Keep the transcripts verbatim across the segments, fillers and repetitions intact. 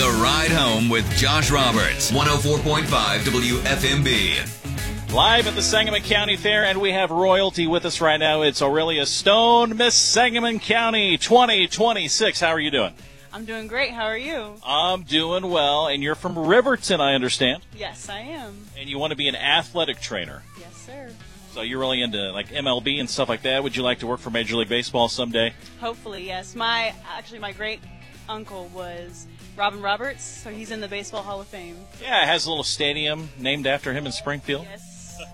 The Ride Home with Josh Roberts, one oh four point five W F M B. Live at the Sangamon County Fair, and we have royalty with us right now. It's Aurelia Stone, Miss Sangamon County twenty twenty-six. How are you doing? I'm doing great. How are you? I'm doing well, and you're from Riverton, I understand. Yes, I am. And you want to be an athletic trainer. Yes, sir. So you're really into like M L B and stuff like that. Would you like to work for Major League Baseball someday? Hopefully, yes. My actually, my great uncle was Robin Roberts, so he's in the Baseball Hall of Fame. Yeah, it has a little stadium named after him in Springfield. Yes.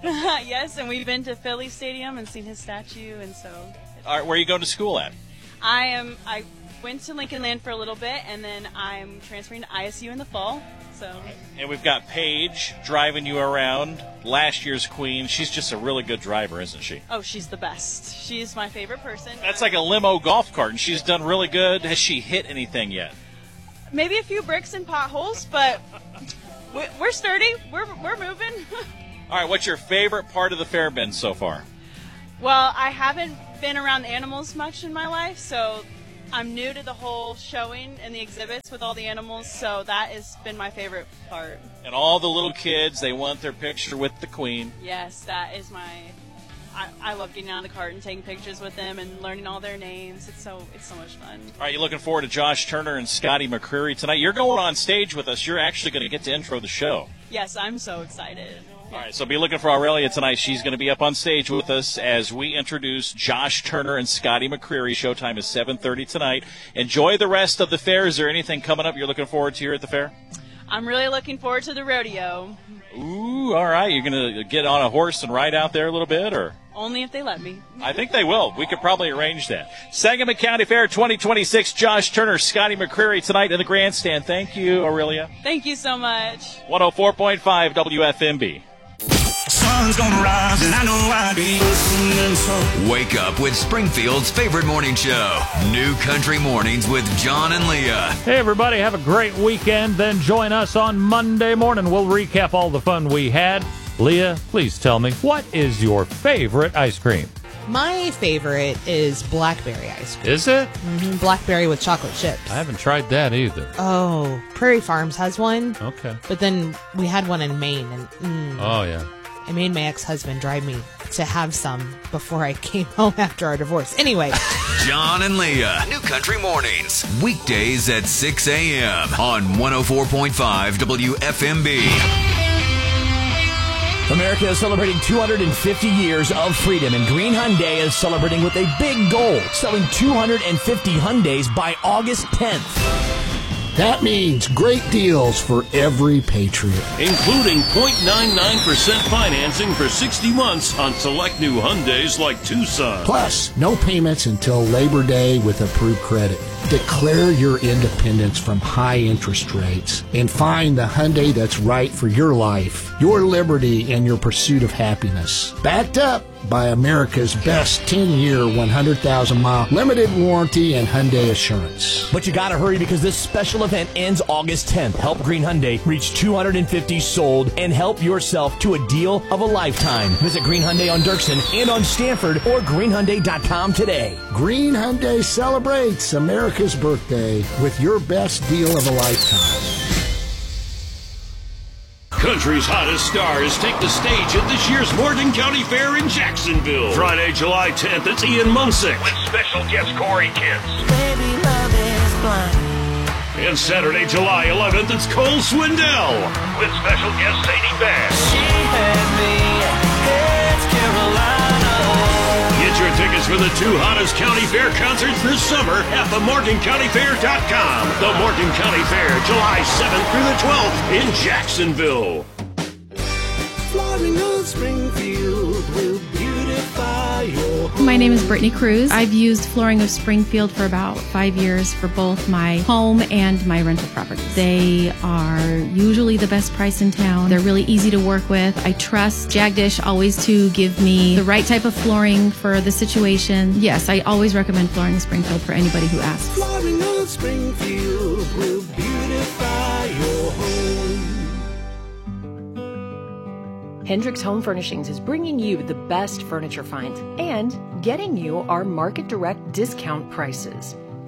Yes, and we've been to Philly Stadium and seen his statue, and so. All right, where are you going to school at? I am. I went to Lincoln Land for a little bit, and then I'm transferring to I S U in the fall. So. And we've got Paige driving you around, last year's queen. She's just a really good driver, isn't she? Oh, she's the best. She's my favorite person. That's like a limo golf cart, and she's done really good. Has she hit anything yet? Maybe a few bricks and potholes, but we're sturdy. We're we're moving. All right, what's your favorite part of the fair been so far? Well, I haven't been around animals much in my life, so I'm new to the whole showing and the exhibits with all the animals, so that has been my favorite part. And all the little kids, they want their picture with the queen. Yes, that is my... I, I love getting on the cart and taking pictures with them and learning all their names. It's so it's so much fun. All right, you looking forward to Josh Turner and Scotty McCreery tonight? You're going on stage with us. You're actually going to get to intro the show. Yes, I'm so excited. All right, so be looking for Aurelia tonight. She's going to be up on stage with us as we introduce Josh Turner and Scotty McCreery. Showtime is seven thirty tonight. Enjoy the rest of the fair. Is there anything coming up you're looking forward to here at the fair? I'm really looking forward to the rodeo. Ooh, all right. You're going to get on a horse and ride out there a little bit, or? Only if they let me. I think they will. We could probably arrange that. Sangamon County Fair twenty twenty-six, Josh Turner, Scotty McCreery tonight in the grandstand. Thank you, Aurelia. Thank you so much. one oh four point five W F M B. Sun's gonna rise and I know I'll be listening so. Wake up with Springfield's favorite morning show, New Country Mornings with John and Leah. Hey, everybody, have a great weekend. Then join us on Monday morning. We'll recap all the fun we had. Leah, please tell me, what is your favorite ice cream? My favorite is blackberry ice cream. Is it? Mm-hmm. Blackberry with chocolate chips. I haven't tried that either. Oh, Prairie Farms has one. Okay. But then we had one in Maine, and mm, oh yeah, I made my ex-husband drive me to have some before I came home after our divorce. Anyway. John and Leah, New Country Mornings, weekdays at six a.m. on one oh four point five W F M B. America is celebrating two hundred fifty years of freedom, and Green Hyundai is celebrating with a big goal, selling two hundred fifty Hyundais by August tenth. That means great deals for every Patriot. Including zero point nine nine percent financing for sixty months on select new Hyundais like Tucson. Plus, no payments until Labor Day with approved credit. Declare your independence from high interest rates and find the Hyundai that's right for your life, your liberty, and your pursuit of happiness. Backed up by America's best ten-year, one hundred thousand mile limited warranty and Hyundai Assurance. But you gotta hurry because this special event ends August tenth. Help Green Hyundai reach two hundred fifty sold and help yourself to a deal of a lifetime. Visit Green Hyundai on Dirksen and on Stanford or green hyundai dot com today. Green Hyundai celebrates America's birthday with your best deal of a lifetime. Country's hottest stars take the stage at this year's Morgan County Fair in Jacksonville. Friday, July tenth, it's Ian Munsick with special guest Corey Kent. Baby, love is blind. And Saturday, July eleventh, it's Cole Swindell with special guest Sadie Bass. She had me, it's Carolina. Get your tickets for the two hottest county fair concerts this summer at the morgan county fair dot com. The Morgan County Fair, July seventh through the twelfth in Jacksonville. Flooring of Springfield will beautify your home. My name is Brittany Cruz. I've used Flooring of Springfield for about five years for both my home and my rental properties. They are usually the best price in town. They're really easy to work with. I trust Jagdish always to give me the right type of flooring for the situation. Yes, I always recommend Flooring of Springfield for anybody who asks. Flooring of Springfield will beautify your home. Hendricks Home Furnishings is bringing you the best furniture finds and getting you our market direct discount prices.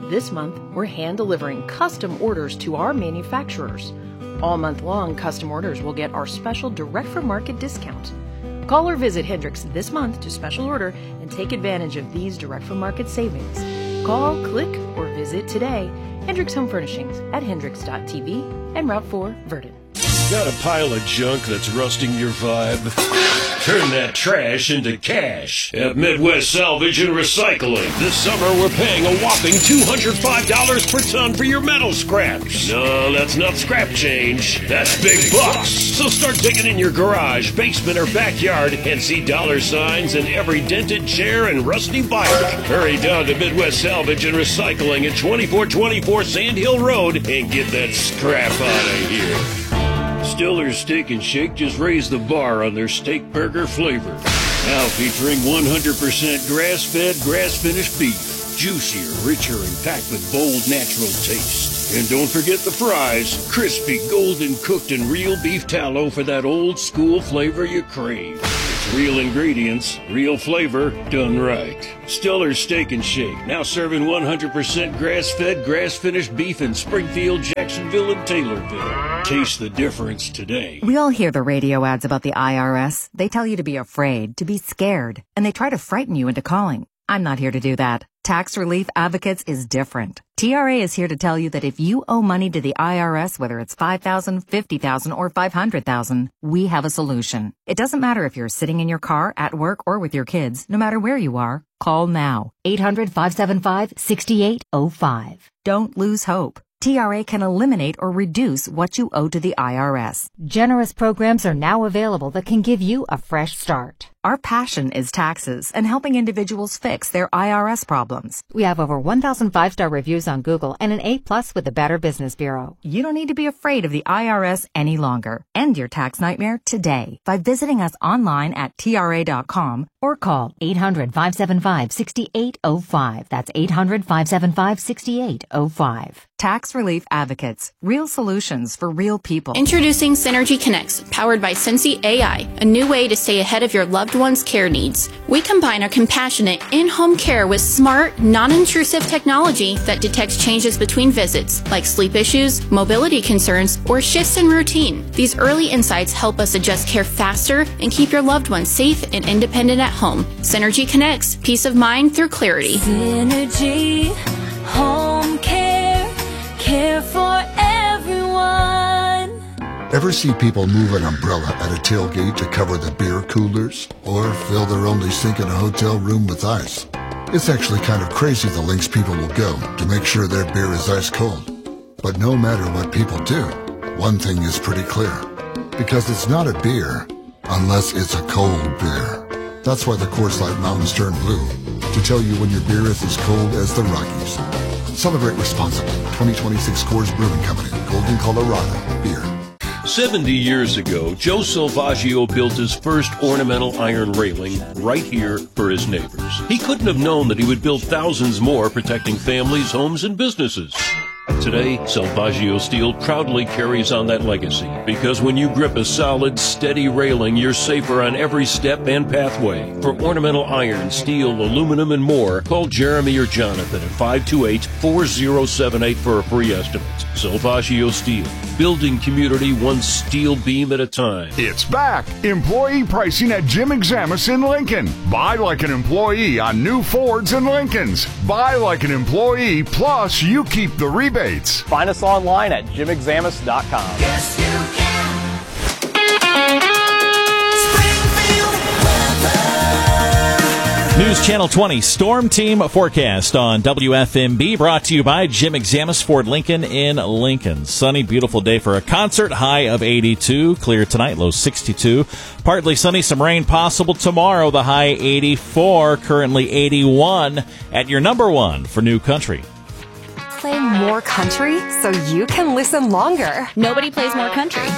This month, we're hand-delivering custom orders to our manufacturers. All month long, custom orders will get our special direct-from-market discount. Call or visit Hendricks this month to special order and take advantage of these direct-from-market savings. Call, click, or visit today. Hendricks Home Furnishings at hendricks dot t v and Route four, Verdon. Got a pile of junk that's rusting your vibe? Turn that trash into cash at Midwest Salvage and Recycling. This summer, we're paying a whopping two hundred five dollars per ton for your metal scraps. No, that's not scrap change. That's big bucks. So start digging in your garage, basement, or backyard and see dollar signs in every dented chair and rusty bike. Hurry down to Midwest Salvage and Recycling at twenty-four twenty-four Sand Hill Road and get that scrap out of here. Stiller's Steak and Shake just raised the bar on their steak burger flavor. Now featuring one hundred percent grass-fed, grass-finished beef. Juicier, richer, and packed with bold, natural taste. And don't forget the fries. Crispy, golden cooked, and real beef tallow for that old-school flavor you crave. It's real ingredients, real flavor, done right. Stiller's Steak and Shake, now serving one hundred percent grass-fed, grass-finished beef in Springfield, Jacksonville, and Taylorville. Taste the difference today. We all hear the radio ads about the I R S. They tell you to be afraid, to be scared, and they try to frighten you into calling. I'm not here to do that. Tax Relief Advocates is different. T R A is here to tell you that if you owe money to the I R S, whether it's five thousand dollars, fifty thousand dollars, or five hundred thousand dollars, we have a solution. It doesn't matter if you're sitting in your car, at work, or with your kids. No matter where you are, call now. eight hundred, five seven five, six eight zero five. Don't lose hope. T R A can eliminate or reduce what you owe to the I R S. Generous programs are now available that can give you a fresh start. Our passion is taxes and helping individuals fix their I R S problems. We have over one thousand five-star reviews on Google and an A plus with the Better Business Bureau. You don't need to be afraid of the I R S any longer. End your tax nightmare today by visiting us online at T R A dot com or call eight hundred, five seven five, six eight zero five. That's eight hundred, five seven five, six eight zero five. Tax Relief Advocates. Real solutions for real people. Introducing Synergy Connects, powered by Sensi A I, a new way to stay ahead of your loved one's care needs. We combine our compassionate in-home care with smart, non-intrusive technology that detects changes between visits, like sleep issues, mobility concerns, or shifts in routine. These early insights help us adjust care faster and keep your loved ones safe and independent at home. Synergy Connects, peace of mind through clarity. Synergy Home Care, care for everyone. Ever see people move an umbrella at a tailgate to cover the beer coolers? Or fill their only sink in a hotel room with ice? It's actually kind of crazy the lengths people will go to make sure their beer is ice cold. But no matter what people do, one thing is pretty clear. Because it's not a beer unless it's a cold beer. That's why the Coors Light Mountains turn blue, to tell you when your beer is as cold as the Rockies. Celebrate responsibly. twenty twenty-six Coors Brewing Company, Golden, Colorado. Beer. seventy years ago, Joe Salvaggio built his first ornamental iron railing right here for his neighbors. He couldn't have known that he would build thousands more protecting families, homes, and businesses. Today, Salvaggio Steel proudly carries on that legacy because when you grip a solid, steady railing, you're safer on every step and pathway. For ornamental iron, steel, aluminum, and more, call Jeremy or Jonathan at five two eight, four zero seven eight for a free estimate. Salvaggio Steel, building community one steel beam at a time. It's back! Employee pricing at Jim Examus in Lincoln. Buy like an employee on new Fords and Lincolns. Buy like an employee, plus you keep the rebate. Find us online at jim examus dot com. Yes, you can. News Channel twenty Storm Team Forecast on W F M B, brought to you by Jim Examus Ford Lincoln in Lincoln. Sunny, beautiful day for a concert, high of eighty-two. Clear tonight, low sixty-two. Partly sunny, some rain possible tomorrow, the high eighty-four. Currently eighty-one at your number one for New Country. Play more country so you can listen longer. Nobody plays more country.